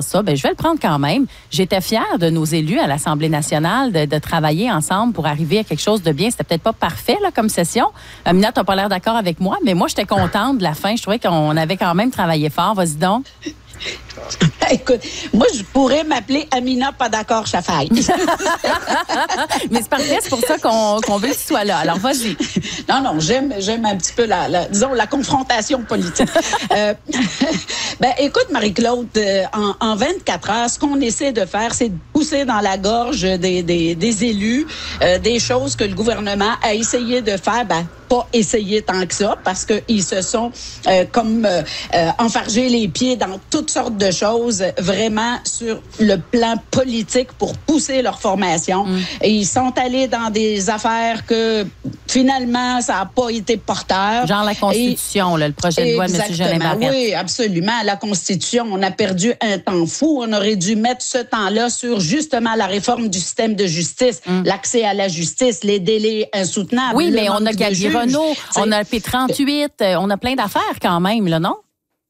ça, je vais le prendre quand même. J'étais fière de nos élus à l'Assemblée nationale de travailler ensemble pour arriver à quelque chose de bien. C'était peut-être pas parfait là, comme session. Amina, t'as pas l'air d'accord avec moi, mais moi, j'étais contente de la fin. Je trouvais qu'on avait quand même travaillé fort. Vas-y donc. Écoute, moi, je pourrais m'appeler Amina pas d'accord Chafaï. Mais c'est parfait, c'est pour ça qu'on veut que tu sois là. Alors, vas-y. Non, j'aime un petit peu la confrontation politique. Écoute, Marie-Claude, en 24 heures, ce qu'on essaie de faire, c'est de pousser dans la gorge des élus des choses que le gouvernement a essayé de faire, pas essayer tant que ça, parce qu'ils se sont enfargés les pieds dans toutes sortes de choses, vraiment sur le plan politique pour pousser leur formation. Et ils sont allés dans des affaires que finalement, ça n'a pas été porteur. Genre la Constitution, le projet de loi de M. Jolin Barrette. Oui, absolument. La Constitution, on a perdu un temps fou. On aurait dû mettre ce temps-là sur justement la réforme du système de justice, l'accès à la justice, les délais insoutenables. Oui, mais on a Gabi Renault, on a le P38, on a plein d'affaires quand même, là, non?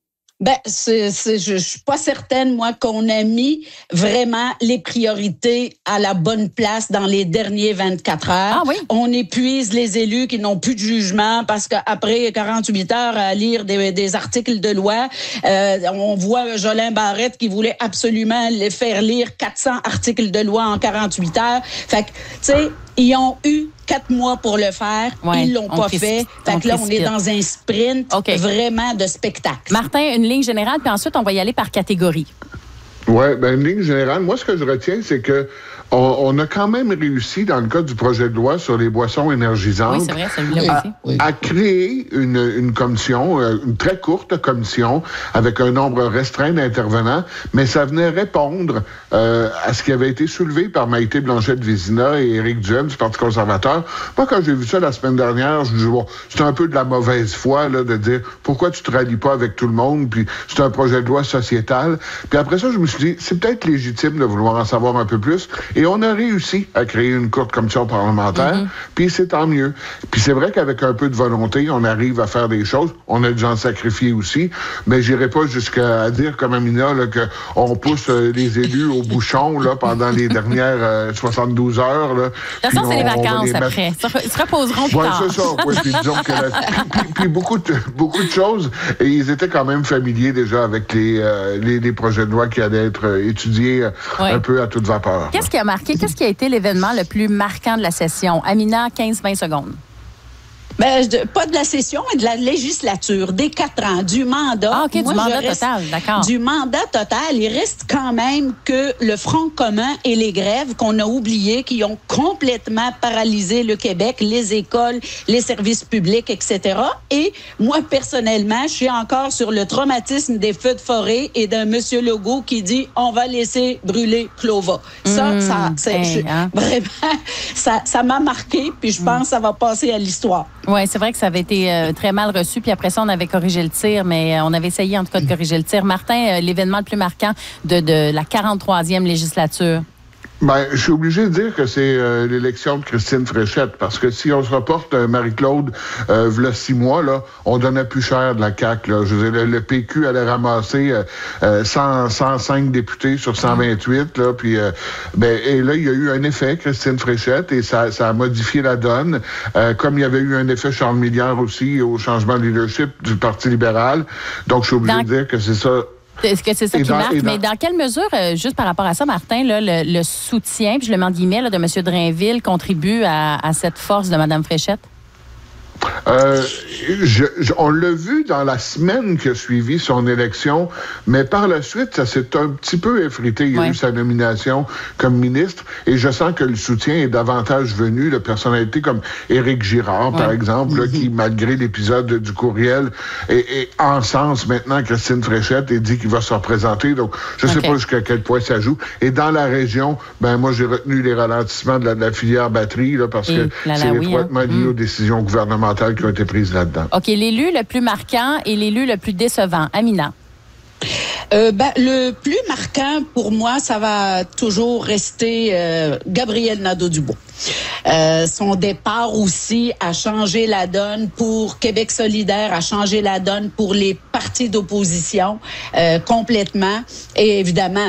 Je suis pas certaine, moi, qu'on a mis vraiment les priorités à la bonne place dans les derniers 24 heures. Ah oui? On épuise les élus qui n'ont plus de jugement parce qu'après 48 heures à lire des articles de loi, on voit Jolin Barrette qui voulait absolument les faire lire 400 articles de loi en 48 heures. Fait que, tu sais, ils ont eu 4 mois pour le faire. Ouais, ils l'ont pas fait. Fait que là, on est dans un sprint vraiment de spectacle. Martin, une ligne générale, puis ensuite, on va y aller par catégorie. Oui, une ligne générale. Moi, ce que je retiens, c'est que on a quand même réussi, dans le cas du projet de loi sur les boissons énergisantes, oui, c'est vrai, celui-là aussi. À créer une commission, une très courte commission, avec un nombre restreint d'intervenants, mais ça venait répondre à ce qui avait été soulevé par Maïté Blanchette-Vézina et Éric Duhem du Parti conservateur. Moi, quand j'ai vu ça la semaine dernière, je me dis, c'est un peu de la mauvaise foi là, de dire pourquoi tu te rallies pas avec tout le monde, puis c'est un projet de loi sociétal. Puis après ça, je me suis dit, c'est peut-être légitime de vouloir en savoir un peu plus. Et on a réussi à créer une courte commission parlementaire, puis c'est tant mieux. Puis c'est vrai qu'avec un peu de volonté, on arrive à faire des choses. On a dû en sacrifier aussi, mais j'irai pas jusqu'à dire, comme Amina, là, qu'on pousse les élus au bouchon là, pendant les dernières 72 heures. Là. De toute façon, c'est les vacances après. Ils se reposeront plus tard. C'est ça. Oui, puis disons que puis beaucoup de choses, et ils étaient quand même familiers déjà avec les projets de loi qui allaient être étudiés un peu à toute vapeur. Qu'est-ce qui a marqué? Qu'est-ce qui a été l'événement le plus marquant de la session? Amina, 15-20 secondes. Pas de la session, mais de la législature, des 4 ans, du mandat. Ah, OK, du mandat total, d'accord. Du mandat total, il reste quand même que le Front commun et les grèves qu'on a oubliées, qui ont complètement paralysé le Québec, les écoles, les services publics, etc. Et moi, personnellement, je suis encore sur le traumatisme des feux de forêt et d'un monsieur Legault qui dit « on va laisser brûler Clova ». Vraiment, ça m'a marqué, puis je pense que ça va passer à l'histoire. Oui, c'est vrai que ça avait été très mal reçu. Puis après ça, on avait corrigé le tir, mais on avait essayé en tout cas de corriger le tir. Martin, l'événement le plus marquant de la 43e législature? Je suis obligé de dire que c'est l'élection de Christine Fréchette, parce que si on se reporte Marie-Claude, v'là 6 mois, là, on donnait plus cher de la CAQ. Là. Je veux dire, le PQ allait ramasser 105 députés sur 128. Là, puis, et là, il y a eu un effet, Christine Fréchette, et ça a modifié la donne. Comme il y avait eu un effet Charles Milliard aussi au changement de leadership du Parti libéral. Donc, je suis obligé de dire que c'est ça. Est-ce que c'est ça qui marque? Mais dans quelle mesure, juste par rapport à ça, Martin, là, le soutien, puis je le mets en guillemets, là, de M. Drainville contribue à cette force de Mme Fréchette? On l'a vu dans la semaine qui a suivi son élection, mais par la suite, ça s'est un petit peu effrité. Il y a eu sa nomination comme ministre, et je sens que le soutien est davantage venu de personnalités comme Éric Girard, par exemple, là, qui, malgré l'épisode du courriel, est encense maintenant Christine Fréchette et dit qu'il va se représenter. Donc, je ne sais pas jusqu'à quel point ça joue. Et dans la région, moi, j'ai retenu les ralentissements de la filière batterie, là, parce que c'est étroitement lié aux décisions gouvernementales qui ont été prises là-dedans. OK, l'élu le plus marquant et l'élu le plus décevant. Amina. Le plus marquant pour moi, ça va toujours rester Gabriel Nadeau-Dubois. Son départ aussi a changé la donne pour Québec solidaire, a changé la donne pour les partis d'opposition complètement. Et évidemment,